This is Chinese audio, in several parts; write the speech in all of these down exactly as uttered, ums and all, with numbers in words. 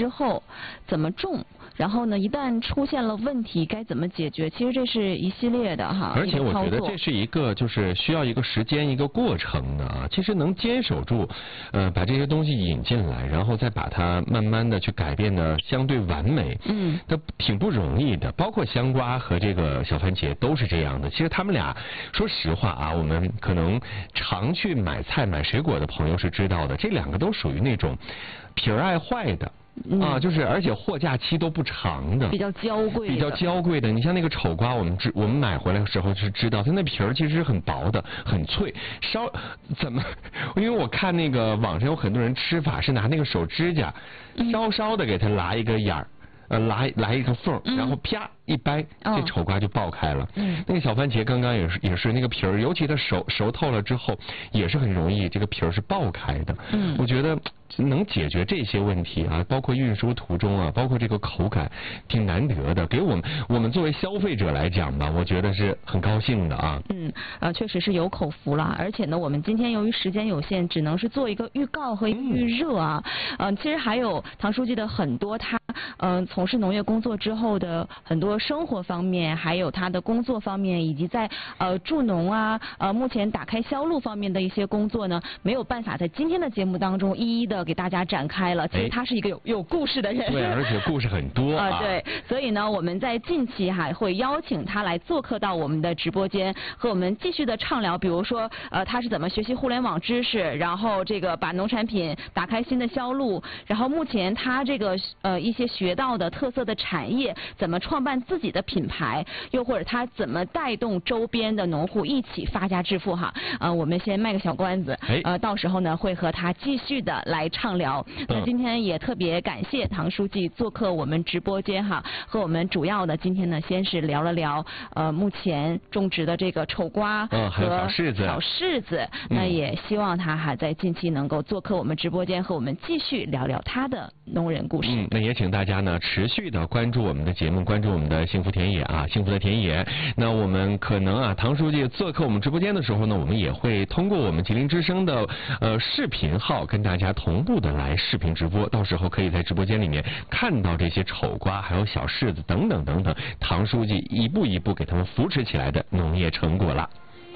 之后怎么种，然后呢，一旦出现了问题该怎么解决？其实这是一系列的哈。 而且我觉得这是一个就是需要一个时间一个过程的啊。其实能坚守住，呃，把这些东西引进来，然后再把它慢慢的去改变的相对完美，嗯，它挺不容易的。包括香瓜和这个小番茄都是这样的。其实他们俩，说实话啊，我们可能常去买菜买水果的朋友是知道的，这两个都属于那种皮儿爱坏的。嗯、啊，就是而且货架期都不长的， 比较娇贵， 比较娇贵的。你像那个丑瓜，我们知我们买回来的时候是知道，它那皮儿其实是很薄的，很脆。稍怎么？因为我看那个网上有很多人吃法是拿那个手指甲稍稍的给它拉一个眼儿。呃，拉拉一个缝，然后啪一掰，嗯、这丑瓜就爆开了。嗯，那个小番茄刚刚也是也是那个皮儿，尤其它熟熟透了之后，也是很容易这个皮儿是爆开的。嗯，我觉得能解决这些问题啊，包括运输途中啊，包括这个口感，挺难得的。给我们我们作为消费者来讲吧，我觉得是很高兴的啊。 嗯，呃，确实是有口福了。而且呢，我们今天由于时间有限，只能是做一个预告和预热啊。嗯、呃，其实还有唐书记的很多他嗯、呃、从事农业工作之后的很多生活方面，还有他的工作方面，以及在呃助农啊呃目前打开销路方面的一些工作呢，没有办法在今天的节目当中一一的给大家展开了。其实他是一个有有故事的人， 对，而且故事很多啊。 呃、对，所以呢，我们在近期还会邀请他来做客到我们的直播间，和我们继续的畅聊，比如说呃他是怎么学习互联网知识，然后这个把农产品打开新的销路，然后目前他这个呃一些学到的特色的产业怎么创办自己的品牌，又或者他怎么带动周边的农户一起发家致富哈。呃，我们先卖个小关子，呃，到时候呢会和他继续的来畅聊。那今天也特别感谢唐书记做客我们直播间哈，和我们主要的今天呢先是聊了聊呃目前种植的这个丑瓜和小柿子， 小柿子。那也希望他还在近期能够做客我们直播间，和我们继续聊聊他的农人故事。 嗯，那也请大家呢持续的关注我们的节目，关注我们的幸福田野啊，幸福的田野。那我们可能啊，唐书记做客我们直播间的时候呢，我们也会通过我们吉林之声的呃视频号跟大家同步的来视频直播，到时候可以在直播间里面看到这些丑瓜还有小柿子等等等等，唐书记一步一步给他们扶持起来的农业成果了。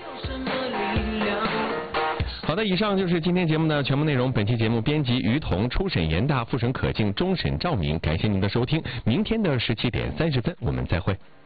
好的，以上就是今天节目的全部内容。本期节目编辑于彤，初审严大，复审可敬，终审赵明。感谢您的收听，明天的十七点三十分我们再会。